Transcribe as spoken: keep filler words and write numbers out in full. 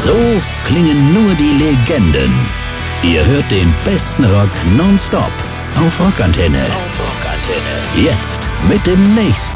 So klingen nur die Legenden. Ihr hört den besten Rock nonstop auf Rockantenne. Auf Rockantenne. Jetzt mit dem nächsten